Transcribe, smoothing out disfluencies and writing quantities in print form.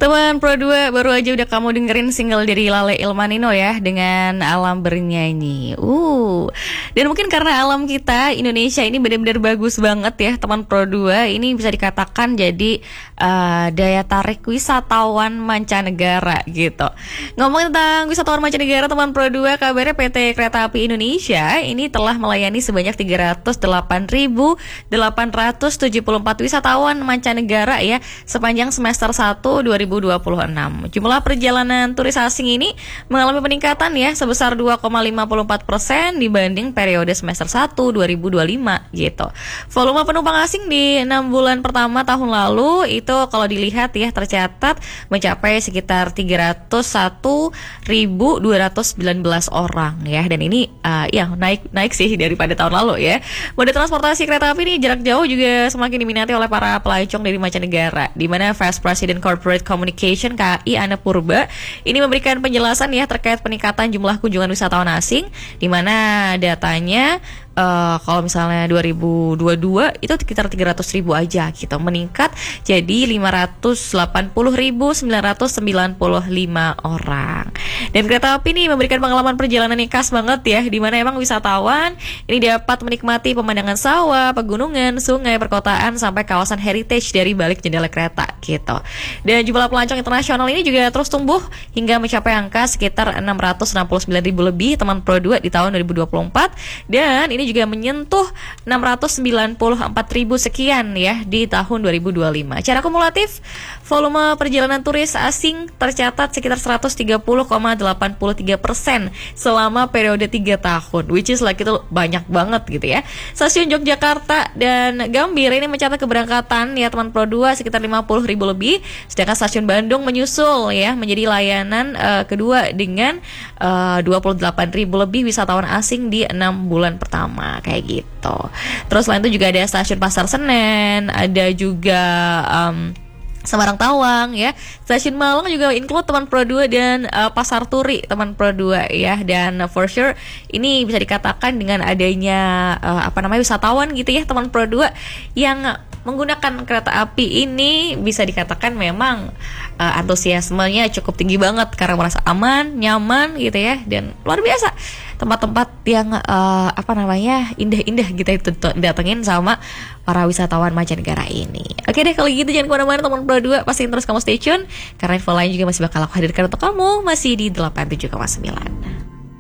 Teman Pro 2, baru aja udah kamu dengerin single dari Lale Ilmanino ya, dengan Alam Bernyanyi. Dan mungkin karena alam kita Indonesia ini benar-benar bagus banget ya teman Pro 2. Ini bisa dikatakan jadi daya tarik wisatawan mancanegara gitu. Ngomongin tentang wisatawan mancanegara teman Pro 2, kabarnya PT Kereta Api Indonesia ini telah melayani sebanyak 308.874 wisatawan mancanegara ya sepanjang semester 1 2026. Jumlah perjalanan turis asing ini mengalami peningkatan ya sebesar 2,54% dibanding periode semester 1 2025 gitu. Volume penumpang asing di 6 bulan pertama tahun lalu itu kalau dilihat ya tercatat mencapai sekitar 301.219 orang ya, dan ini ya naik sih daripada tahun lalu ya. Moda transportasi kereta api ini jarak jauh juga semakin diminati oleh para pelancong dari mancanegara, di mana Vice President Corporate Communication KAI Ana Purba ini memberikan penjelasan ya terkait peningkatan jumlah kunjungan wisatawan asing, di mana datanya kalau misalnya 2022 itu sekitar 300.000 aja gitu, meningkat jadi 580.995 orang. Dan kereta api ini memberikan pengalaman perjalanan yang khas banget ya, di mana emang wisatawan ini dapat menikmati pemandangan sawah, pegunungan, sungai, perkotaan sampai kawasan heritage dari balik jendela kereta gitu. Dan jumlah pelancong internasional ini juga terus tumbuh hingga mencapai angka sekitar 669.000 lebih teman Pro 2 di tahun 2024, dan ini juga menyentuh 694.000 sekian ya di tahun 2025. Secara kumulatif, volume perjalanan turis asing tercatat sekitar 130,83% selama periode 3 tahun, which is like itu banyak banget gitu ya. Stasiun Yogyakarta dan Gambir ini mencatat keberangkatan ya teman Pro 2 sekitar 50.000 lebih, sedangkan stasiun Bandung menyusul ya menjadi layanan kedua dengan 28.000 lebih wisatawan asing di 6 bulan pertama kayak gitu. Terus selain itu juga ada stasiun Pasar Senen, ada juga Semarang Tawang ya. Stasiun Malang juga include teman Pro 2 dan Pasar Turi teman Pro 2 ya. Dan for sure ini bisa dikatakan dengan adanya wisatawan gitu ya teman Pro 2 yang menggunakan kereta api ini, bisa dikatakan memang antusiasmenya cukup tinggi banget karena merasa aman, nyaman gitu ya, dan luar biasa tempat-tempat yang indah-indah gitu itu datengin sama para wisatawan mancanegara ini. Oke deh, kalau gitu jangan kemana-mana teman Pro 2, pastiin terus kamu stay tune karena info lain juga masih bakal aku hadirkan untuk kamu masih di 87,9.